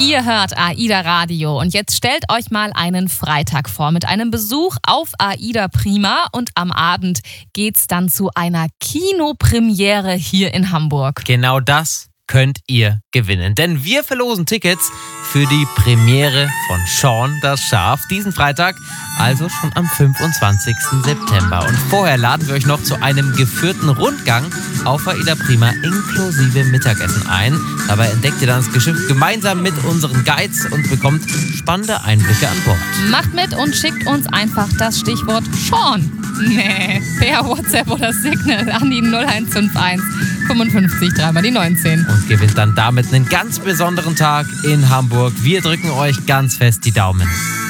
Ihr hört AIDA Radio und jetzt stellt euch mal einen Freitag vor mit einem Besuch auf AIDA Prima und am Abend geht's dann zu einer Kinopremiere hier in Hamburg. Genau das könnt ihr gewinnen, denn wir verlosen Tickets für die Premiere von Shaun das Schaf diesen Freitag, also schon am 25. September. Und vorher laden wir euch noch zu einem geführten Rundgang auf AIDA Prima inklusive Mittagessen ein. Dabei entdeckt ihr dann das Geschiff gemeinsam mit unseren Guides und bekommt spannende Einblicke an Bord. Macht mit und schickt uns einfach das Stichwort Shaun per WhatsApp oder Signal an die 0151 55 3 mal die 19. Und gewinnt dann damit einen ganz besonderen Tag in Hamburg. Wir drücken euch ganz fest die Daumen.